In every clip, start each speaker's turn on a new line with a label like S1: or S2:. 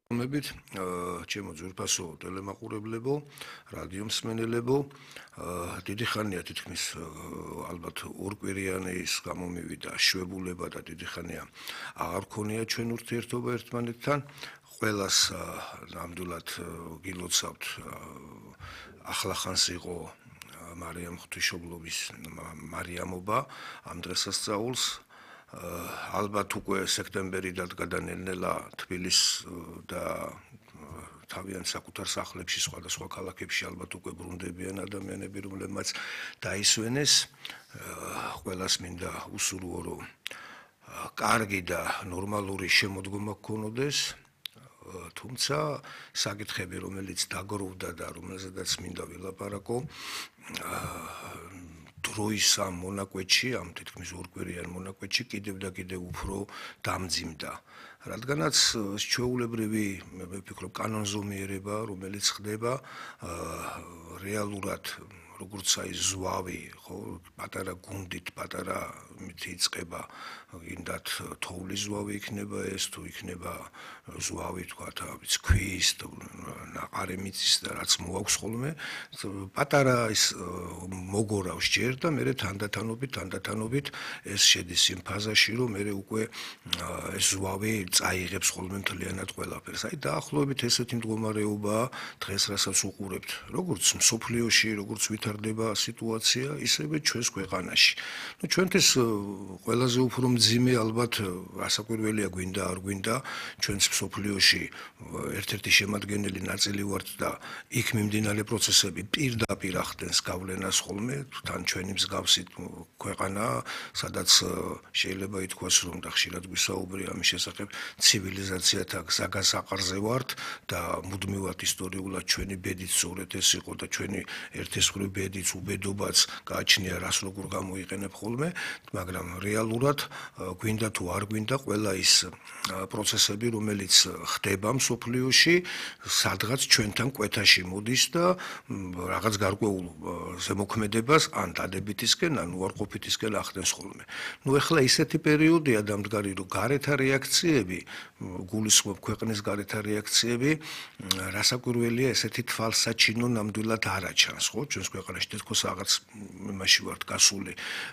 S1: მოგებით, ჩემო ძვირფასო ტელემაყურებლებო, რადიო მსმენელებო, დიდი ხანია თითქმის ალბათ ორკვირიანის გამომივიდა შვებულება და დიდი ხანია აღარ ქონია ჩვენ ურთიერთობა ერთმანეთთან. ყველას ნამდვილად გილოცავთ ახლახანს იყო მარიამ ღვთისმშობლობის მარიამობა ამ დღესასწაულს. ალბათ უკვე სექტემბერი დადგა ნელ-ნელა თბილის და თავიანთ საკუთარ სახლებში სხვადასხვა ქალაქებში ალბათ უკვე ბრუნდებიან ადამიანები, რომლებმაც დაისვენეს. ყველას მინდა უსურვო, რომ კარგი და ნორმალური შემოდგომა გქონოდეს. თუმცა საკითხები, რომელიც დაგროვდა და რომელზედაც მინდა ვილაპარაკო, დროის ამ მონაკვეთში, ამ თითქმის ორკვირიან მონაკვეთში კიდევ და კიდევ უფრო დამძიმდა. რადგანაც ჩვეულებრივი, მე ვფიქრობ, კანონზომიერება, რომელიც ხდება, რეალურად როგორც აი ზვავი, ხო, პატარა გუნდით, პატარა მითი იწყება, გინდათ თოვლის ზვავი იქნება ეს, თუ იქნება ზვავი, თქვათ, ვიცი, ქვის, ნაყარი მიწის და რაც მოაქვს ხოლმე, პატარა ის მოგორავს ჯერ და მერე თანდათანობით ეს შედის იმ ფაზაში, რომ მერე უკვე ეს ზვავი წაიღებს ხოლმე მთლიანად ყველაფერს. აი დაახლოებით ესეთი მდგომარეობაა დღეს, რასაც უყურებთ, როგორც მსოფლიოში, როგორც ვითარდება სიტუაცია, ისევე ჩვენს ქვეყანაში. ჩვენთვის ყველაზე უფრო მძიმე ალბათ ასაკვირველია, გვინდა არ გვინდა, ჩვენს მსოფლიოში ერთ-ერთი შემადგენელი ნაწილი ვართ და იქ მიმდინარე პროცესები პირდაპირ ახდენს გავლენას ხოლმე, თან ჩვენი მსგავსი ქვეყანა, სადაც შეიძლება ითქვას, რომ და ხშირად გვისაუბრია ამის შესახებ, ცივილიზაციათა გასაყარზე ვართ და მუდმივად ისტორიულად ჩვენი ბედით სწორედ ეს იყო და ჩვენი ერთესხრივ ბედიც, უბედობაც გააჩნია, რას როგორ გამოიყენებ ხოლმე, მაგრამ რეალურად გვინდა თუ არ გვინდა, ყველა ის პროცესები, რომელიც ხდება მსოფლიოში, სადღაც ჩვენთან კვეთაში მოდის და რაღაც გარკვეულ ზემოქმედებას ან დადებითისკენ, ან უარყოფითისკენ ახდენს ხოლმე. ეხლა ისეთი პერიოდია დამდგარი, რომ გარეთა რეაქციები, გულისხმობ ქვეყნის გარეთა რეაქციები, რასაკვირველია, ესეთი თვალსაჩინო ნამდვილად არ აჩანს, ხო? ჩვენს ქვეყანაში თითქოს რაღაც იმაში ვართ გასული,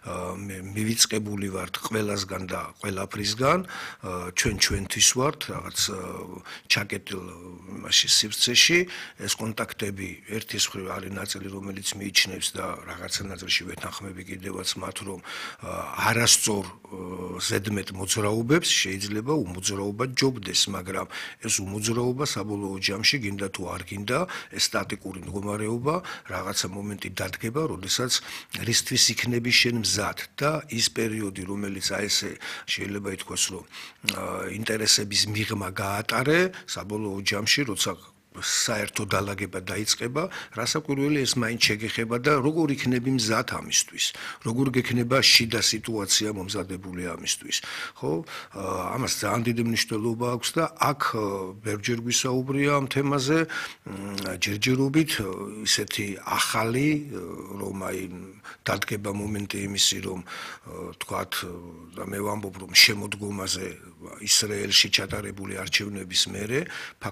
S1: მივიწყებული ვართ ყველასგან და ყველაფრისგან, ჩვენთვის ვართ რაღაც ჩაკეტილ იმაში სივრცეში, ეს კონტაქტები ერთის მხრივ არის ნაწილი, რომელიც მიიჩნევს და რაღაცა ნაწილში ვეთანხმები კიდევაც მათ, რომ არასწორ ზედმეტ მოძრაობებს შეიძლება უმოძრაობა ჯობდეს, მაგრამ ეს უმოძრაობა საბოლოო ჯამში გინდა თუ არ გინდა, ეს სტატიკური მდგომარეობა რაღაცა მომენტი დადგება, როდესაც რისთვის იქნები შენ მზად და ის პერიოდი, რომელიც აი ესე შეიძლება ითქვას, რომ ინტერესების მიღმა გაატარე, საბოლოო ჯამში, როცა საერთო დალაგება დაიწყება, რასაკვირველი ეს მაინც შეგეხება და როგორ იქნები მზად ამისთვის, როგორ გექნება შიდა სიტუაცია მომზადებული ამისთვის, ხო? ამას ძალიან დიდი მნიშვნელობა აქვს და აქ ბევრჯერ გვისაუბრია ამ თემაზე, ჯერჯერობით ისეთი ახალი, რომ აი დადგება მომენტი იმისი, რომ თქვათ და მე ვამბობ, რომ შემოდგომაზე ისრაელში ჩატარებული არჩევნების მერე